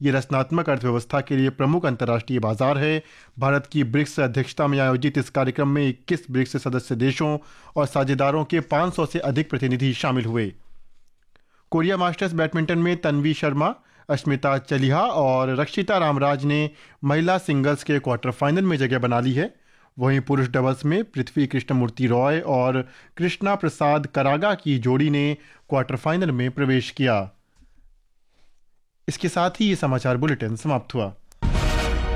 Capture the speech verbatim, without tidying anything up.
ये रचनात्मक अर्थव्यवस्था के लिए प्रमुख अंतर्राष्ट्रीय बाजार है। भारत की ब्रिक्स अध्यक्षता में आयोजित इस कार्यक्रम में इक्कीस ब्रिक्स सदस्य देशों और साझेदारों के पाँच सौ से अधिक प्रतिनिधि शामिल हुए। कोरिया मास्टर्स बैडमिंटन में तन्वी शर्मा, अस्मिता चलिहा और रक्षिता रामराज ने महिला सिंगल्स के क्वार्टर फाइनल में जगह बना ली है। वहीं पुरुष डबल्स में पृथ्वी कृष्णमूर्ति रॉय और कृष्णा प्रसाद करागा की जोड़ी ने क्वार्टर फाइनल में प्रवेश किया। इसके साथ ही ये समाचार बुलेटिन समाप्त हुआ।